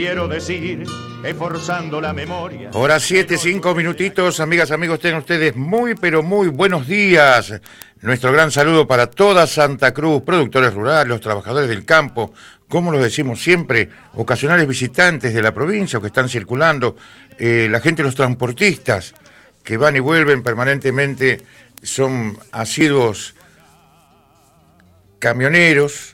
Quiero decir, esforzando la memoria. Hora 7, 5 minutitos, amigas, amigos, tengan ustedes muy, pero muy buenos días. Nuestro gran saludo para toda Santa Cruz, productores rurales, los trabajadores del campo, como lo decimos siempre, ocasionales visitantes de la provincia o que están circulando, la gente, los transportistas que van y vuelven permanentemente, son asiduos camioneros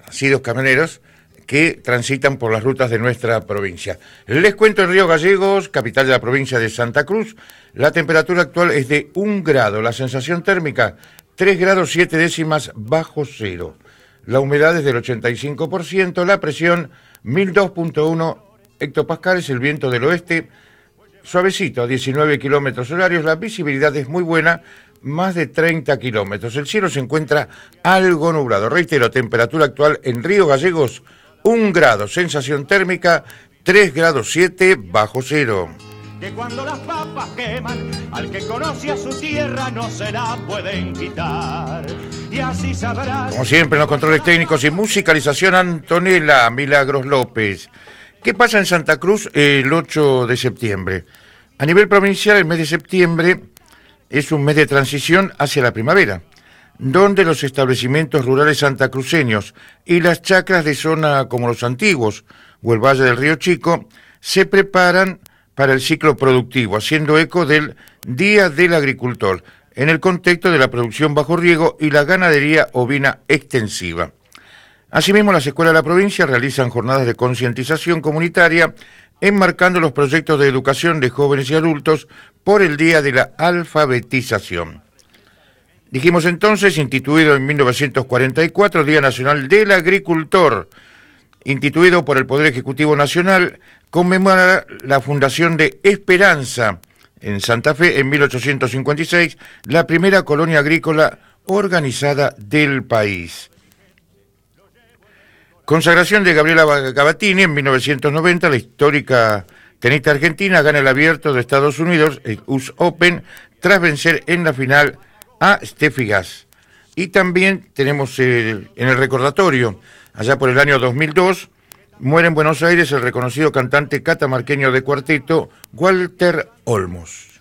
que transitan por las rutas de nuestra provincia. Les cuento, en Río Gallegos, capital de la provincia de Santa Cruz, la temperatura actual es de 1 grado, la sensación térmica 3 grados 7 décimas bajo cero, la humedad es del 85%, la presión 1002.1 hectopascales, el viento del oeste suavecito a 19 kilómetros horarios, la visibilidad es muy buena, más de 30 kilómetros, el cielo se encuentra algo nublado. Reitero, temperatura actual en Río Gallegos 1 grado, sensación térmica 3 grados 7 bajo cero. Que cuando las papas queman, al que conoce a su tierra no se la pueden quitar. Y así sabrás. Como siempre, en los controles técnicos y musicalización, Antonella Milagros López. ¿Qué pasa en Santa Cruz el 8 de septiembre? A nivel provincial, el mes de septiembre es un mes de transición hacia la primavera, donde los establecimientos rurales santacruceños y las chacras de zona como los Antiguos o el Valle del Río Chico se preparan para el ciclo productivo, haciendo eco del Día del Agricultor, en el contexto de la producción bajo riego y la ganadería ovina extensiva. Asimismo, las escuelas de la provincia realizan jornadas de concientización comunitaria, enmarcando los proyectos de educación de jóvenes y adultos por el Día de la Alfabetización. Dijimos entonces, instituido en 1944, Día Nacional del Agricultor, instituido por el Poder Ejecutivo Nacional, conmemora la fundación de Esperanza en Santa Fe en 1856, la primera colonia agrícola organizada del país. Consagración de Gabriela Gabatini en 1990, la histórica tenista argentina gana el Abierto de Estados Unidos, el US Open, tras vencer en la final a Steffi Graf. Y también tenemos en el recordatorio, allá por el año 2002, muere en Buenos Aires el reconocido cantante catamarqueño de cuarteto Walter Olmos.